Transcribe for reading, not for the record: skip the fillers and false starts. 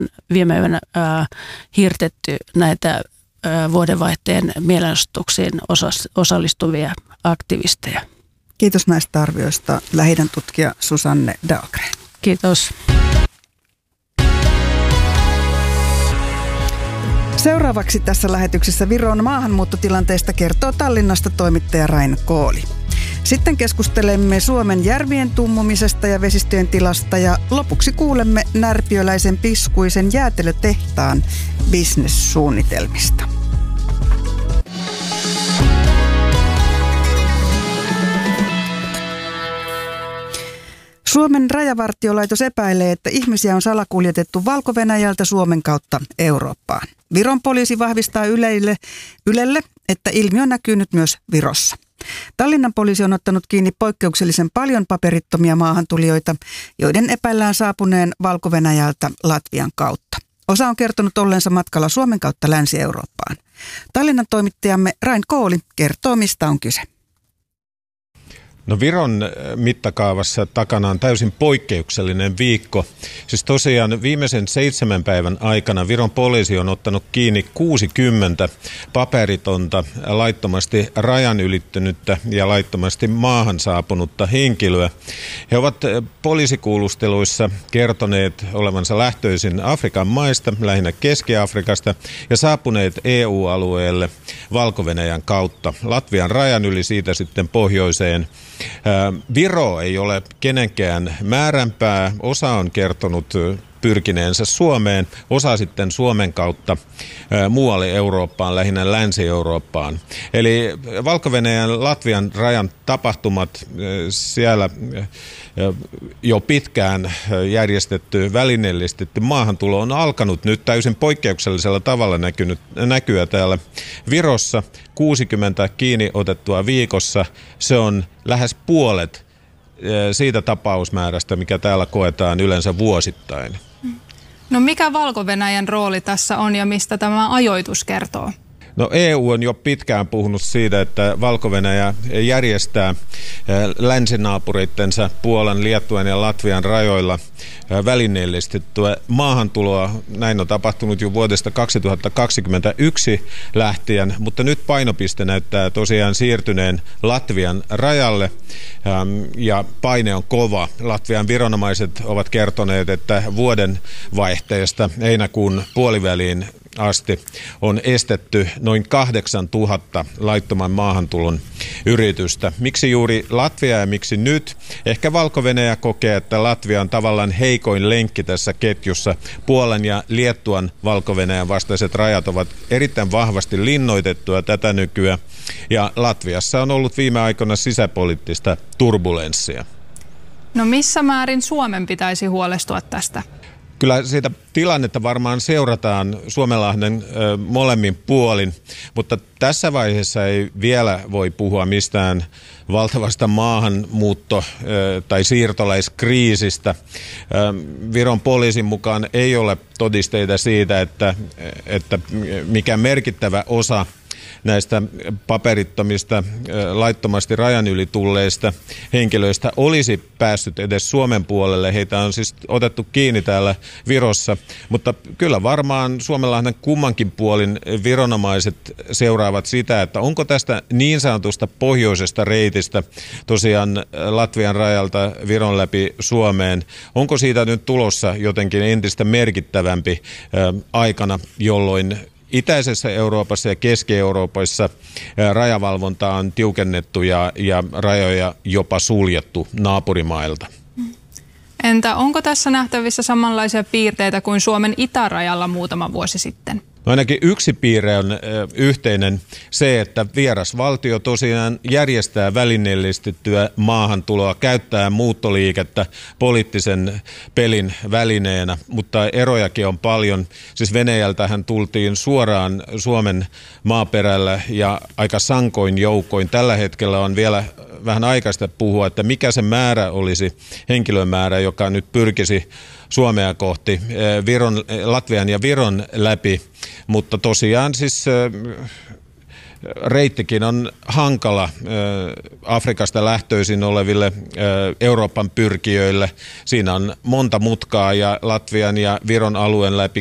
viime yönä hirtetty näitä vuodenvaihteen mielenosoituksiin osallistuvia aktivisteja. Kiitos näistä arvioista, Lähi-idän tutkija Susanne Dahlgren. Kiitos. Seuraavaksi tässä lähetyksessä Viron maahanmuuttotilanteesta kertoo Tallinnasta toimittaja Rain Kooli. Sitten keskustelemme Suomen järvien tummumisesta ja vesistöjen tilasta ja lopuksi kuulemme närpiöläisen piskuisen jäätelötehtaan bisnessuunnitelmista. Suomen rajavartiolaitos epäilee, että ihmisiä on salakuljetettu Valko-Venäjältä Suomen kautta Eurooppaan. Viron poliisi vahvistaa Ylelle, että ilmiö näkyy nyt myös Virossa. Tallinnan poliisi on ottanut kiinni poikkeuksellisen paljon paperittomia maahantulijoita, joiden epäillään saapuneen Valko-Venäjältä Latvian kautta. Osa on kertonut olleensa matkalla Suomen kautta Länsi-Eurooppaan. Tallinnan toimittajamme Rain Kooli kertoo, mistä on kyse. No Viron mittakaavassa takana on täysin poikkeuksellinen viikko. Siis tosiaan viimeisen 7 päivän aikana Viron poliisi on ottanut kiinni 60 paperitonta, laittomasti rajan ylittänyttä ja laittomasti maahan saapunutta henkilöä. He ovat poliisikuulusteluissa kertoneet olevansa lähtöisin Afrikan maista, lähinnä Keski-Afrikasta, ja saapuneet EU-alueelle Valko-Venäjän kautta. Latvian rajan yli siitä sitten pohjoiseen. Viro ei ole kenenkään määränpää. Osa on kertonut pyrkineensä Suomeen, osa sitten Suomen kautta muualle Eurooppaan, lähinnä Länsi-Eurooppaan. Eli Valko-Venäjän Latvian rajan tapahtumat, siellä jo pitkään järjestetty, välineellistetty maahantulo on alkanut nyt täysin poikkeuksellisella tavalla näkyä täällä Virossa. 60 kiinni otettua viikossa, se on lähes puolet siitä tapausmäärästä, mikä täällä koetaan yleensä vuosittain. No mikä Valko-Venäjän rooli tässä on ja mistä tämä ajoitus kertoo? No EU on jo pitkään puhunut siitä, että Valko-Venäjä järjestää länsinaapureittensa Puolan, Liettuan ja Latvian rajoilla välineellistettyä maahantuloa. Näin on tapahtunut jo vuodesta 2021 lähtien, mutta nyt painopiste näyttää tosiaan siirtyneen Latvian rajalle ja paine on kova. Latvian viranomaiset ovat kertoneet, että vuoden vaihteesta heinäkuun puoliväliin asti on estetty noin 8000 laittoman maahantulon yritystä. Miksi juuri Latvia ja miksi nyt? Ehkä Valko-Venäjä kokee, että Latvia on tavallaan heikoin lenkki tässä ketjussa. Puolan ja Liettuan Valko-Venäjän vastaiset rajat ovat erittäin vahvasti linnoitettuja tätä nykyä. Ja Latviassa on ollut viime aikoina sisäpoliittista turbulenssia. No missä määrin Suomen pitäisi huolestua tästä? Kyllä siitä tilannetta varmaan seurataan Suomenlahden molemmin puolin, mutta tässä vaiheessa ei vielä voi puhua mistään valtavasta maahanmuutto- tai siirtolaiskriisistä. Viron poliisin mukaan ei ole todisteita siitä, että mikä merkittävä osa näistä paperittomista, laittomasti rajan yli tulleista henkilöistä olisi päässyt edes Suomen puolelle. Heitä on siis otettu kiinni täällä Virossa, mutta kyllä varmaan Suomenlahden kummankin puolin viranomaiset seuraavat sitä, että onko tästä niin sanotusta pohjoisesta reitistä tosiaan Latvian rajalta Viron läpi Suomeen, onko siitä nyt tulossa jotenkin entistä merkittävämpi aikana, jolloin itäisessä Euroopassa ja Keski-Euroopassa rajavalvontaa on tiukennettu ja rajoja jopa suljettu naapurimailta. Entä onko tässä nähtävissä samanlaisia piirteitä kuin Suomen itärajalla muutama vuosi sitten? No ainakin yksi piirre on yhteinen se, että vieras valtio tosiaan järjestää välineellistettyä maahantuloa, käyttää muuttoliikettä poliittisen pelin välineenä, mutta erojakin on paljon. Siis Venäjältähän tultiin suoraan Suomen maaperällä ja aika sankoin joukoin. Tällä hetkellä on vielä vähän aikaista puhua, että mikä se määrä olisi, henkilömäärä, joka nyt pyrkisi Suomea kohti Latvian ja Viron läpi, mutta tosiaan siis reittikin on hankala Afrikasta lähtöisin oleville Euroopan pyrkijöille. Siinä on monta mutkaa ja Latvian ja Viron alueen läpi